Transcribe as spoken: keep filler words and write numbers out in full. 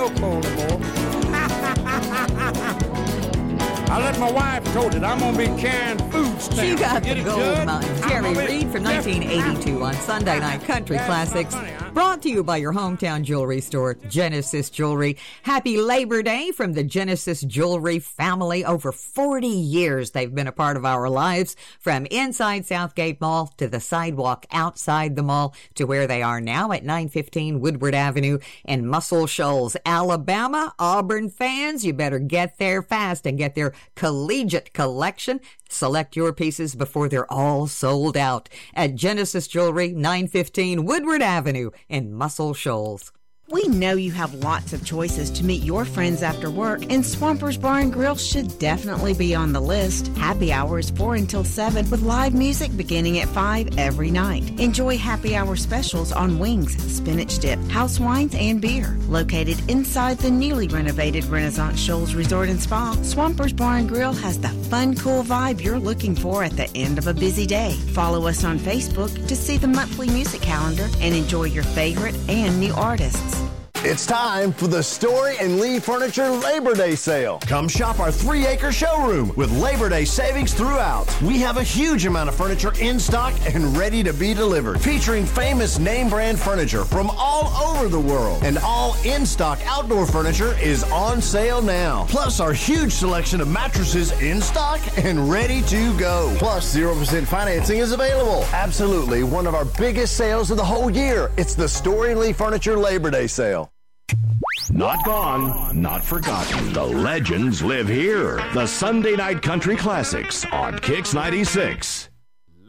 real cold, boy. I let my wife told it. I'm going to be carrying food stamps. She got Get the it, gold Judd? mine. I'm Jerry gonna be- Reed from nineteen eighty-two on Sunday Night Country That's Classics. not funny, huh? Brought to you by your hometown jewelry store, Genesis Jewelry. Happy Labor Day from the Genesis Jewelry family. Over forty years they've been a part of our lives, from inside Southgate Mall to the sidewalk outside the mall to where they are now at nine fifteen Woodward Avenue in Muscle Shoals, Alabama. Auburn fans, you better get there fast and get their collegiate collection. Select your pieces before they're all sold out at Genesis Jewelry, nine fifteen Woodward Avenue in Muscle Shoals. We know you have lots of choices to meet your friends after work, and Swampers Bar and Grill should definitely be on the list. Happy hours four until seven with live music beginning at five every night. Enjoy happy hour specials on wings, spinach dip, house wines, and beer. Located inside the newly renovated Renaissance Shoals Resort and Spa, Swampers Bar and Grill has the fun, cool vibe you're looking for at the end of a busy day. Follow us on Facebook to see the monthly music calendar and enjoy your favorite and new artists. It's time for the Story and Lee Furniture Labor Day sale. Come shop our three-acre showroom with Labor Day savings throughout. We have a huge amount of furniture in stock and ready to be delivered, featuring famous name brand furniture from all over the world. And all in-stock outdoor furniture is on sale now. Plus our huge selection of mattresses in stock and ready to go. Plus zero percent financing is available. Absolutely one of our biggest sales of the whole year. It's the Story and Lee Furniture Labor Day sale. Not gone, not forgotten. The legends live here. The Sunday Night Country Classics on Kix ninety-six.